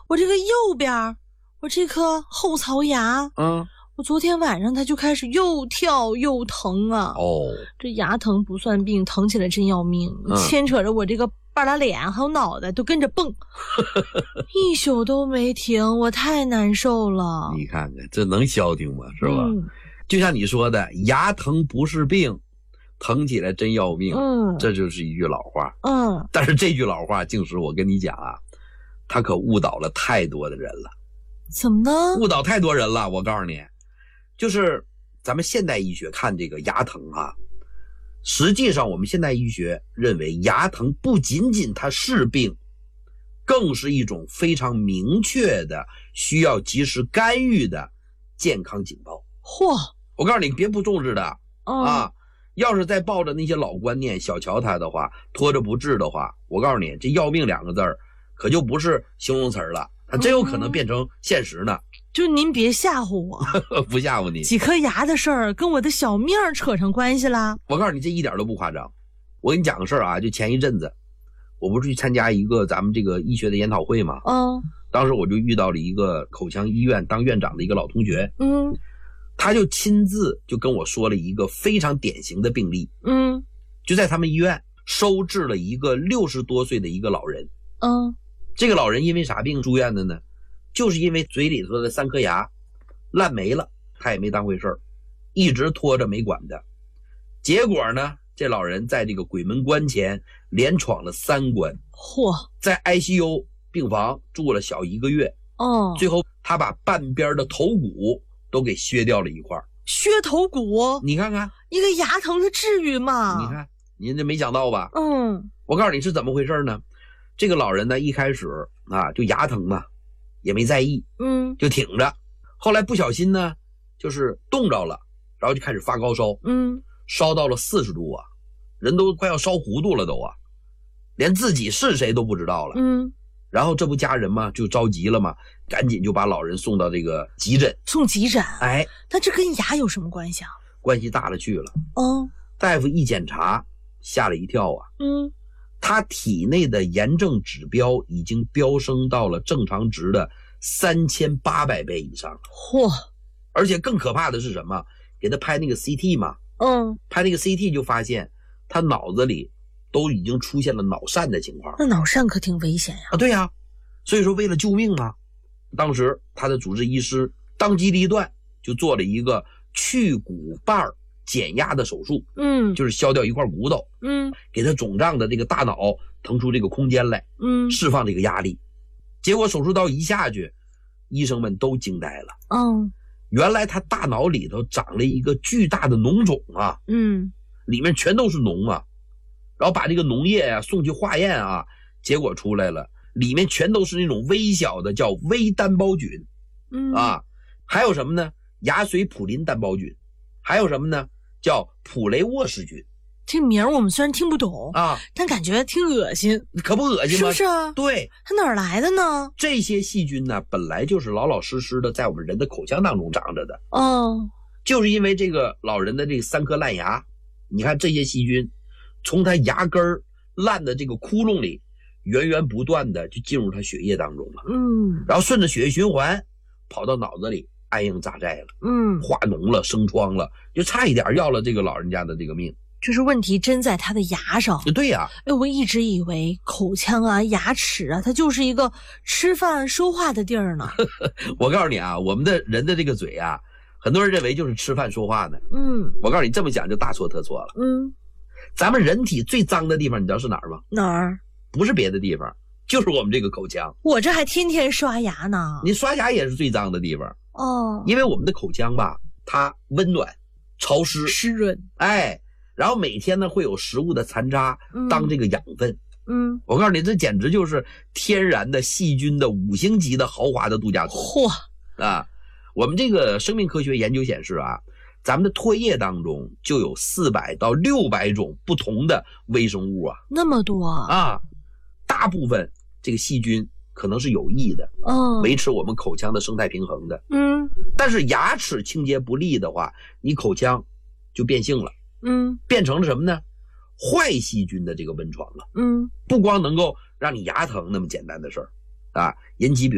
我这个右边，我这颗后槽牙，我昨天晚上它就开始又跳又疼啊。这牙疼不算病，疼起来真要命，牵扯着我这个半拉脸还有脑袋都跟着蹦，一宿都没停，我太难受了。 你看看这能消停吗？是吧？就像你说的，牙疼不是病，疼起来真要命。这就是一句老话。但是这句老话，净是我跟你讲啊，他可误导了太多的人了。 怎么呢？ 误导太多人了。我告诉你，就是咱们现代医学看这个牙疼啊，实际上我们现代医学认为牙疼不仅仅它是病，更是一种非常明确的需要及时干预的健康警报。我告诉你，别不重视的啊！要是再抱着那些老观念小瞧它的话，拖着不治的话，我告诉你，这要命两个字儿可就不是形容词了，它真有可能变成现实呢。 就您别吓唬我。 不吓唬你， 几颗牙的事儿跟我的小命扯上关系啦。 我告诉你，这一点都不夸张。我跟你讲个事儿啊，就前一阵子我不是去参加一个咱们这个医学的研讨会吗？当时我就遇到了一个口腔医院当院长的一个老同学。他就亲自就跟我说了一个非常典型的病例。就在他们医院收治了一个60多岁的一个老人。这个老人因为啥病住院的呢？就是因为嘴里头的3颗牙烂没了，他也没当回事儿，一直拖着没管的。结果呢，这老人在这个鬼门关前连闯了3关。在 ICU 病房住了小1个月。最后他把半边的头骨都给削掉了一块。 削头骨？你看看， 一个牙疼它至于吗？ 你看，您这没想到吧？我告诉你是怎么回事呢？这个老人呢，一开始啊就牙疼嘛，也没在意，就挺着。后来不小心呢，就是冻着了，然后就开始发高烧，烧到了40度啊，人都快要烧糊涂了都啊，连自己是谁都不知道了。然后这不家人嘛就着急了嘛，赶紧就把老人送到这个急诊。 送急诊？ 哎， 那这跟牙有什么关系啊？ 关系大了去了。大夫一检查吓了一跳啊。他体内的炎症指标已经飙升到了正常值的3800倍以上了。而且更可怕的是什么？给他拍那个 CT 嘛。拍那个 CT 就发现他脑子里都已经出现了脑疝的情况。 那脑疝可挺危险呀。 对呀，所以说为了救命嘛，当时他的主治医师当机立断就做了一个去骨瓣减压的手术。就是削掉一块骨头，给他肿胀的这个大脑腾出这个空间来，释放这个压力。结果手术刀一下去，医生们都惊呆了。原来他大脑里头长了一个巨大的脓肿啊，里面全都是脓啊。然后把这个脓液啊送去化验啊，结果出来了，里面全都是那种微小的叫微单胞菌。还有什么呢？牙髓普林单胞菌，还有什么呢？叫普雷沃氏菌。 这名我们虽然听不懂啊，但感觉挺恶心。 可不恶心吗？ 是不是啊？ 对。 它哪儿来的呢？ 这些细菌呢，本来就是老老实实的在我们人的口腔当中长着的。就是因为这个老人的这3颗烂牙，你看这些细菌从他牙根烂的这个窟窿里源源不断的就进入他血液当中了。然后顺着血液循环跑到脑子里安营扎寨了。化脓了，生疮了，就差一点要了这个老人家的这个命。 就是问题真在他的牙上。 对呀。 我一直以为口腔啊牙齿啊它就是一个吃饭说话的地儿呢。 我告诉你啊，我们的人的这个嘴啊，很多人认为就是吃饭说话呢。我告诉你，这么讲就大错特错了。咱们人体最脏的地方你知道是哪儿吗？ 哪儿？ 不是别的地方，就是我们这个口腔。 我这还天天刷牙呢。 你刷牙也是最脏的地方。因为我们的口腔吧，它温暖潮湿湿润， 然后每天呢会有食物的残渣当这个养分。我告诉你，这简直就是天然的细菌的5星级的豪华的度假村。我们这个生命科学研究显示啊，咱们的唾液当中就有400到600种不同的微生物啊。 那么多啊！大部分这个细菌可能是有益的，维持我们口腔的生态平衡的。但是牙齿清洁不力的话，你口腔就变性了。变成了什么呢？坏细菌的这个温床了。不光能够让你牙疼那么简单的事儿啊，引起